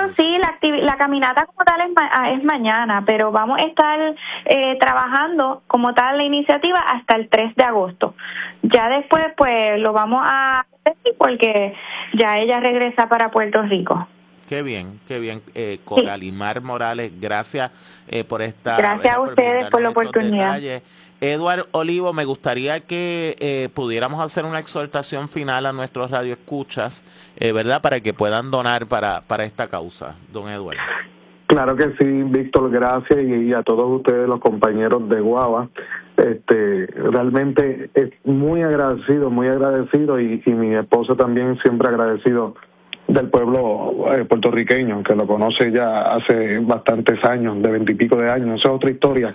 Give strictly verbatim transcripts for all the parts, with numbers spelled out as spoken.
sí, la, activi- la caminata como tal es, ma- es mañana, pero vamos a estar eh, trabajando como tal la iniciativa hasta el tres de agosto. Ya después, pues, lo vamos a hacer porque ya ella regresa para Puerto Rico. Qué bien, qué bien. Eh, Coralimar Morales, gracias eh, por esta... Gracias ¿verdad? a ustedes por, por la oportunidad. Detalles. Eduard Olivo, me gustaría que eh, pudiéramos hacer una exhortación final a nuestros radioescuchas, eh, ¿verdad? Para que puedan donar para, para esta causa, don Eduard. Claro que sí, Víctor, gracias, y, y a todos ustedes, los compañeros de Guava. Este, realmente es muy agradecido, muy agradecido, y, y mi esposa también siempre agradecido del pueblo eh, puertorriqueño, que lo conoce ya hace bastantes años, de veintipico de años. Esa es otra historia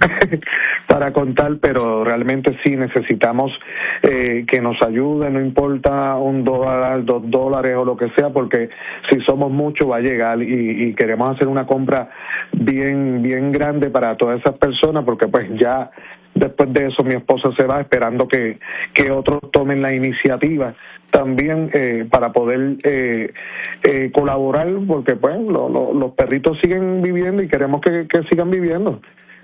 para contar, pero realmente sí necesitamos eh, que nos ayude, no importa un dólar, dos dólares o lo que sea, porque si somos muchos va a llegar, y, y queremos hacer una compra bien, bien grande para todas esas personas, porque pues ya después de eso mi esposa se va, esperando que, que otros tomen la iniciativa también eh, para poder eh, eh, colaborar, porque pues lo, lo, los perritos siguen viviendo y queremos que, que sigan viviendo,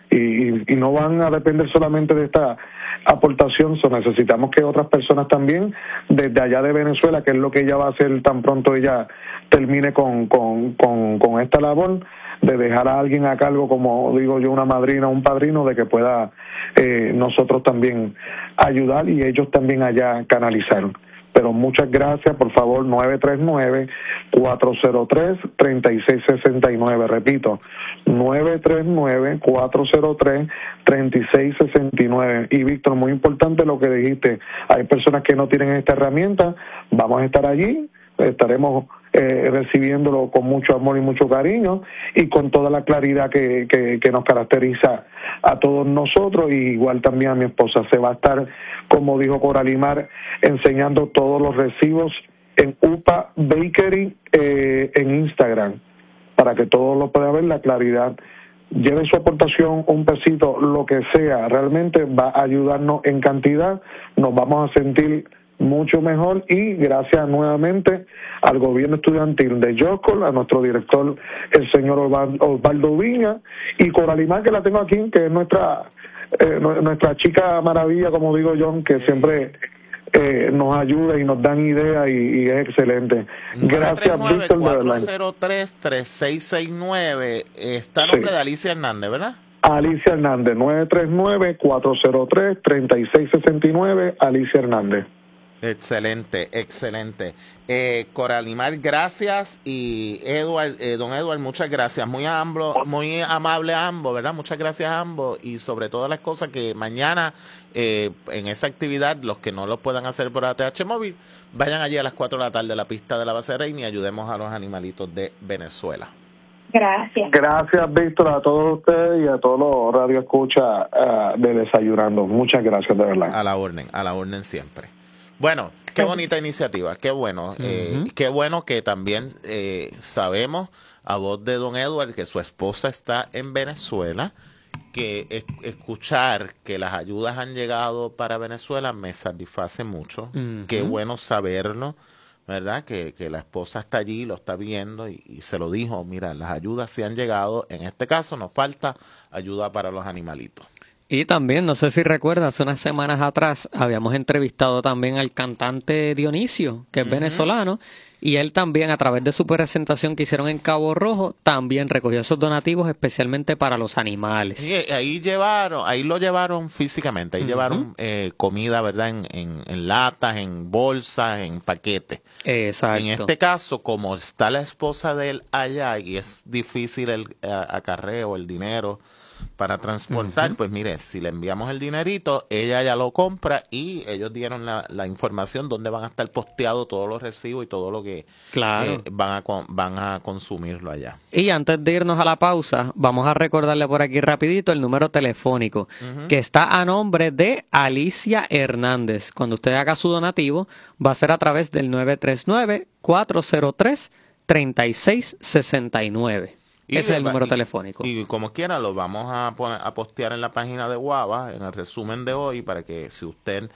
y, y no van a depender solamente de esta aportación. So, necesitamos que otras personas también desde allá de Venezuela, que es lo que ella va a hacer tan pronto ella termine con, con, con, con esta labor, de dejar a alguien a cargo, como digo yo, una madrina o un padrino, de que pueda eh, nosotros también ayudar y ellos también allá canalizar. Pero muchas gracias, por favor, nueve tres nueve, cuatro cero tres, tres seis seis nueve, repito, nueve tres nueve, cuatro cero tres, tres seis seis nueve. Y Víctor, muy importante lo que dijiste, hay personas que no tienen esta herramienta, vamos a estar allí, estaremos eh, recibiéndolo con mucho amor y mucho cariño, y con toda la claridad que, que, que nos caracteriza a todos nosotros, y igual también a mi esposa. Se va a estar, como dijo Coralimar, enseñando todos los recibos en U P A Bakery eh, en Instagram, para que todos lo puedan ver, la claridad. Lleven su aportación, un pesito, lo que sea, realmente va a ayudarnos en cantidad, nos vamos a sentir mucho mejor, y gracias nuevamente al gobierno estudiantil de Yocol, a nuestro director, el señor Osvaldo Viña, y Coralimar, que la tengo aquí, que es nuestra eh, nuestra chica maravilla, como digo yo, que siempre eh, nos ayuda y nos dan ideas, y, y es excelente. Gracias, Víctor. cuatro cero tres, tres seis seis nueve, está a nombre sí. de Alicia Hernández, ¿verdad? Alicia Hernández, nueve tres nueve, cuatro cero tres, tres seis seis nueve, Alicia Hernández. Excelente, excelente. Eh, Coralimar, gracias, y Eduard, eh, don Eduard, muchas gracias. Muy, amblo, muy amable a ambos, ¿verdad? Muchas gracias a ambos, y sobre todas las cosas que mañana eh, en esa actividad, los que no lo puedan hacer por A T H Móvil, vayan allí a las cuatro de la tarde a la pista de la base Reina y ayudemos a los animalitos de Venezuela. Gracias. Gracias, Víctor, a todos ustedes y a todos los radioescuchas uh, de Desayunando. Muchas gracias, de verdad. A la orden, a la orden siempre. Bueno, qué bonita iniciativa, qué bueno, uh-huh. eh, qué bueno que también eh, sabemos a voz de don Eduard que su esposa está en Venezuela, que es, escuchar que las ayudas han llegado para Venezuela me satisface mucho, uh-huh. Qué bueno saberlo, ¿verdad? Que, que la esposa está allí, lo está viendo y, y se lo dijo, mira, las ayudas sí han llegado, en este caso nos falta ayuda para los animalitos. Y también, no sé si recuerdas, unas semanas atrás habíamos entrevistado también al cantante Dionisio, que es uh-huh. venezolano, y él también, a través de su presentación que hicieron en Cabo Rojo, también recogió esos donativos especialmente para los animales. Sí, ahí llevaron, ahí lo llevaron físicamente, ahí uh-huh. llevaron eh, comida, ¿verdad? En, en, en latas, en bolsas, en paquetes. Exacto. En este caso, como está la esposa de él allá y es difícil el acarreo, el dinero para transportar, uh-huh. pues mire, si le enviamos el dinerito, ella ya lo compra, y ellos dieron la, la información donde van a estar posteados todos los recibos y todo lo que claro. eh, van, a, van a consumirlo allá. Y antes de irnos a la pausa, vamos a recordarle por aquí rapidito el número telefónico, uh-huh. que está a nombre de Alicia Hernández. Cuando usted haga su donativo, va a ser a través del nueve tres nueve, cuatro cero tres, tres seis seis nueve. Y Ese es el va, número y, telefónico. Y como quiera, lo vamos a, a postear en la página de Guava, en el resumen de hoy, para que si usted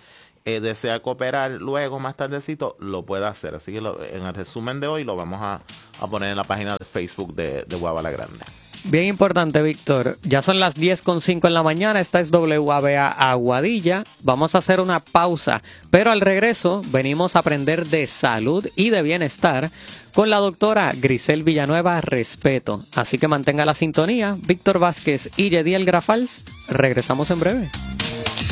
eh, desea cooperar luego, más tardecito, lo puede hacer. Así que lo, en el resumen de hoy lo vamos a, a poner en la página de Facebook de, de Guava la Grande. Bien importante, Víctor. Ya son las diez con cinco en la mañana. Esta es W A B A Aguadilla. Vamos a hacer una pausa, pero al regreso venimos a aprender de salud y de bienestar con la doctora Grisel Villanueva Respeto. Así que mantenga la sintonía. Víctor Vázquez y Yediel Grafals. Regresamos en breve.